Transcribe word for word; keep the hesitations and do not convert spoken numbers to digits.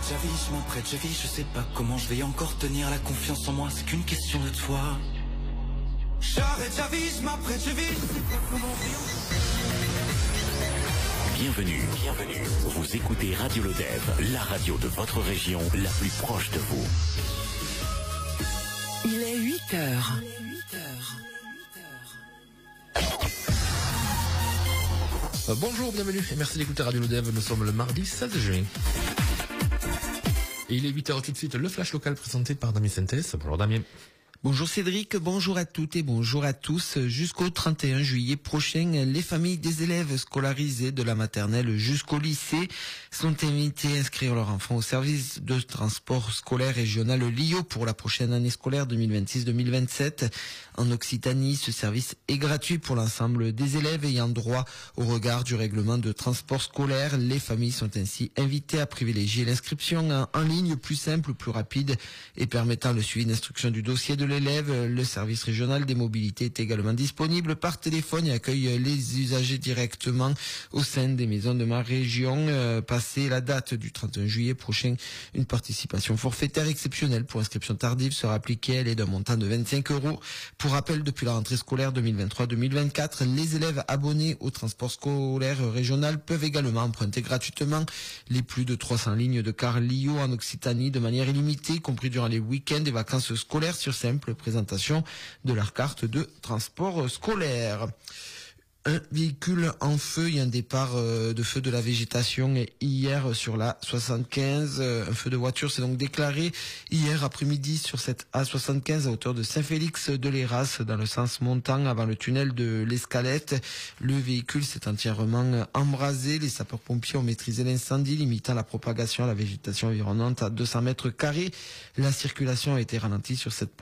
Javis, je m'apprête, je vis, je sais pas comment je vais encore tenir la confiance en moi, c'est qu'une question de toi. J'arrête, j'avise, je m'apprête, je vis, je sais pas comment je vais encore... Bienvenue, bienvenue. Vous écoutez Radio Lodève, la radio de votre région, la plus proche de vous. Il est huit heures. Euh, bonjour, bienvenue et merci d'écouter Radio Lodève. Nous sommes le mardi seize juin. Et il est huit heures tout de suite, le flash local présenté par Damien Sintès. Bonjour Damien. Bonjour Cédric, bonjour à toutes et bonjour à tous. Jusqu'au trente et un juillet prochain, les familles des élèves scolarisés de la maternelle jusqu'au lycée sont invitées à inscrire leur enfant au service de transport scolaire régional L I O pour la prochaine année scolaire deux mille vingt-six deux mille vingt-sept. En Occitanie, ce service est gratuit pour l'ensemble des élèves ayant droit au regard du règlement de transport scolaire. Les familles sont ainsi invitées à privilégier l'inscription en, en ligne plus simple, plus rapide et permettant le suivi d'instruction du dossier de l'élève. Le service régional des mobilités est également disponible par téléphone et accueille les usagers directement au sein des maisons de ma région. Euh, passé la date du trente et un juillet prochain, une participation forfaitaire exceptionnelle pour inscription tardive sera appliquée. Elle est d'un montant de vingt-cinq euros. Pour rappel, depuis la rentrée scolaire deux mille vingt-trois deux mille vingt-quatre, les élèves abonnés au transport scolaire régional peuvent également emprunter gratuitement les plus de trois cents lignes de car L I O en Occitanie de manière illimitée, y compris durant les week-ends et vacances scolaires, sur simple présentation de leur carte de transport scolaire. Un véhicule en feu et un départ de feu de la végétation hier sur la soixante-quinze. Un feu de voiture s'est donc déclaré hier après-midi sur cette A soixante-quinze à hauteur de Saint-Félix-de-Léras dans le sens montant avant le tunnel de l'Escalette. Le véhicule s'est entièrement embrasé. Les sapeurs-pompiers ont maîtrisé l'incendie, limitant la propagation à la végétation environnante à deux cents mètres carrés. La circulation a été ralentie sur cette